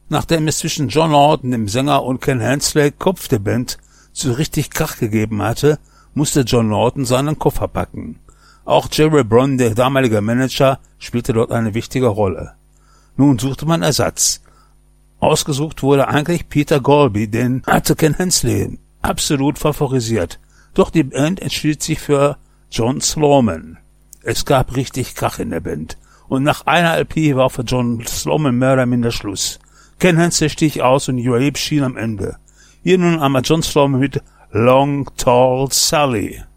Nachdem es zwischen John Lawton, dem Sänger, und Ken Hensley, Kopf der Band, so richtig Krach gegeben hatte, musste John Lawton seinen Koffer packen. Auch Jerry Brown, der damalige Manager, spielte dort eine wichtige Rolle. Nun suchte man Ersatz. Ausgesucht wurde eigentlich Peter Golby, den hatte Ken Hensley absolut favorisiert. Doch die Band entschied sich für John Sloman. Es gab richtig Krach in der Band. Und nach einer LP war für John Sloman mehr oder minder Schluss. Ken Hensley stieg aus und New Ape schien am Ende. Hier nun einmal John Sloman mit Long Tall Sally.